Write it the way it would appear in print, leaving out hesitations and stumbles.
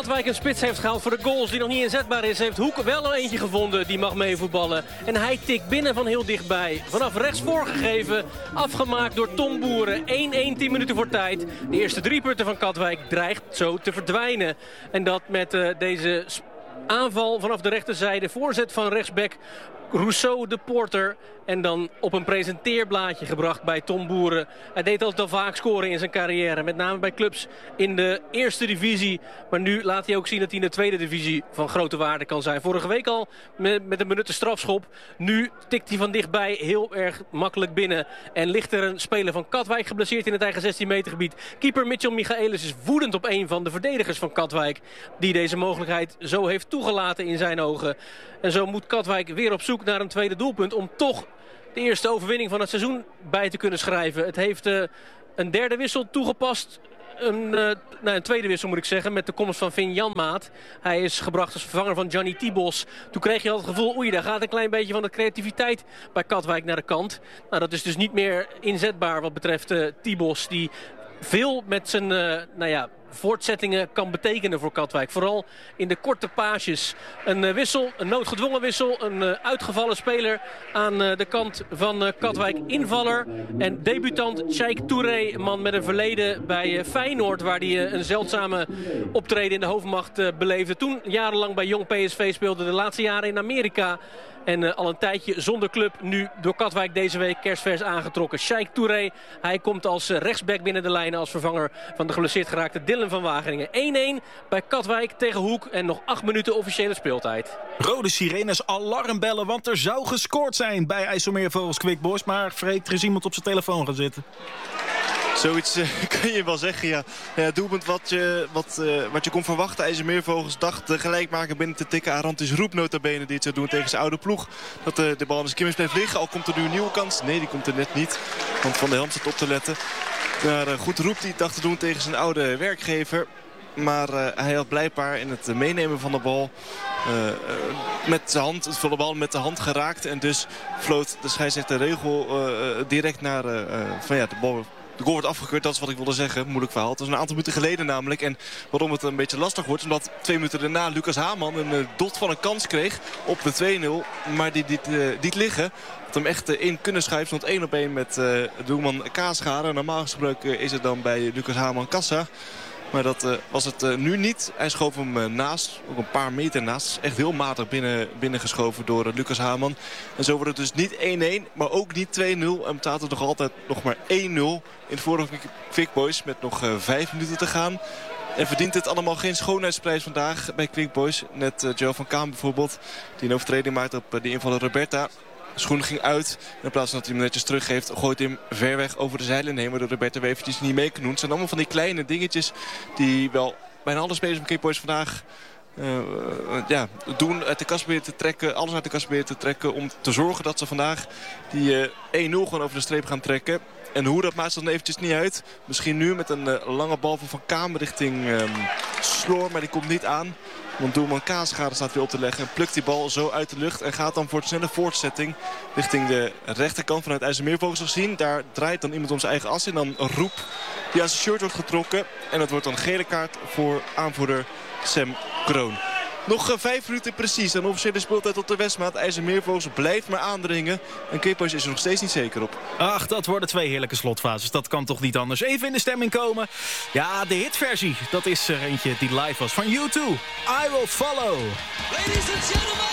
Katwijk een spits heeft gehaald voor de goals die nog niet inzetbaar is, heeft Hoek wel een eentje gevonden die mag meevoetballen. En hij tikt binnen van heel dichtbij. Vanaf rechts voorgegeven, afgemaakt door Tom Boeren. 1-1, 10 minuten voor tijd. De eerste 3 punten van Katwijk dreigt zo te verdwijnen. En dat met deze aanval vanaf de rechterzijde. Voorzet van rechtsback Rousseau de Porter. En dan op een presenteerblaadje gebracht bij Tom Boeren. Hij deed altijd al vaak scoren in zijn carrière. Met name bij clubs in de eerste divisie. Maar nu laat hij ook zien dat hij in de tweede divisie van grote waarde kan zijn. Vorige week al met een benutte strafschop. Nu tikt hij van dichtbij heel erg makkelijk binnen. En ligt er een speler van Katwijk geblesseerd in het eigen 16 meter gebied. Keeper Mitchell Michaelis is woedend op een van de verdedigers van Katwijk. Die deze mogelijkheid zo heeft toegelaten in zijn ogen. En zo moet Katwijk weer op zoek naar een tweede doelpunt om toch de eerste overwinning van het seizoen bij te kunnen schrijven. Het heeft een derde wissel toegepast. Een tweede wissel moet ik zeggen, met de komst van Finn Janmaat. Hij is gebracht als vervanger van Gianni Tibos. Toen kreeg je al het gevoel, oei, daar gaat een klein beetje van de creativiteit bij Katwijk naar de kant. Nou, dat is dus niet meer inzetbaar wat betreft Tibos, die veel met zijn voortzettingen kan betekenen voor Katwijk. Vooral in de korte paasjes. Een wissel, een noodgedwongen wissel. Een uitgevallen speler aan de kant van Katwijk. Invaller en debutant Sheikh Touré. Een man met een verleden bij Feyenoord. Waar hij een zeldzame optreden in de hoofdmacht beleefde. Toen jarenlang bij Jong PSV speelde. De laatste jaren in Amerika. En al een tijdje zonder club. Nu door Katwijk deze week kerstvers aangetrokken. Sheikh Touré, hij komt als rechtsback binnen de lijnen. Als vervanger van de geblesseerd geraakte Dylan van Wageningen. 1-1 bij Katwijk tegen Hoek. En nog 8 minuten officiële speeltijd. Rode sirenes, alarmbellen, want er zou gescoord zijn bij IJsselmeervogels Quick Boys. Maar Freek, er is iemand op zijn telefoon gaan zitten. Zoiets kun je wel zeggen, ja. Doelpunt wat je kon verwachten. IJsselmeervogels dacht de gelijkmaker binnen te tikken. Arantis Roep notabene die het zou doen tegen zijn oude ploeg. Dat de bal in zijn kimmers blijft liggen. Al komt er nu een nieuwe kans. Nee, die komt er net niet. Want Van der Helm zit op te letten. Maar goed Roep die het dacht te doen tegen zijn oude werkgever. Maar hij had blijkbaar in het meenemen van de bal met zijn hand, het volle bal met de hand geraakt. En dus floot de scheidsrechter de regel direct naar de bal. De goal wordt afgekeurd, dat is wat ik wilde zeggen. Moeilijk verhaal. Het was een aantal minuten geleden namelijk. En waarom het een beetje lastig wordt, omdat 2 minuten daarna Lucas Haman een dot van een kans kreeg op de 2-0. Maar die liet liggen. Had hem echt in kunnen schuiven. Stond 1-op-1 met doelman Kaasgaren. Normaal gesproken is het dan bij Lucas Haman kassa. Maar dat was het nu niet. Hij schoof hem naast, ook een paar meter naast. Echt heel matig binnengeschoven door Lucas Haman. En zo wordt het dus niet 1-1, maar ook niet 2-0. En bestaat het nog altijd nog maar 1-0 in het vorige Quick Boys met nog 5 minuten te gaan. En verdient het allemaal geen schoonheidsprijs vandaag bij Quick Boys. Net Joe van Kaam bijvoorbeeld, die een overtreding maakt op de invaller Roberta. De schoen ging uit. En in plaats van dat hij hem netjes teruggeeft, gooit hij hem ver weg over de zijlijn heen. Waardoor Roberta weer eventjes niet mee kan doen. Het zijn allemaal van die kleine dingetjes die wel bijna alle spelers van Quick Boys vandaag doen. Uit de kast proberen te trekken. Alles uit de kast proberen te trekken. Om te zorgen dat ze vandaag die 1-0 gewoon over de streep gaan trekken. En hoe dat maakt dan eventjes niet uit. Misschien nu met een lange bal van Kaam richting Sloor. Maar die komt niet aan. Want doelman Kaasgaren staat weer op te leggen. En plukt die bal zo uit de lucht. En gaat dan voor een snelle voortzetting richting de rechterkant vanuit IJsselmeervogels gezien. Daar draait dan iemand om zijn eigen as. En dan Roep die aan zijn shirt wordt getrokken. En dat wordt dan gele kaart voor aanvoerder Sam Kroon. Nog 5 minuten precies. En officiële speeltijd op de Westmaat. IJsselmeervogels blijft maar aandringen. En Quick Boys is er nog steeds niet zeker op. Ach, dat worden 2 heerlijke slotfases. Dat kan toch niet anders. Even in de stemming komen. Ja, de hitversie. Dat is er eentje die live was van U2. I Will Follow. Ladies and gentlemen.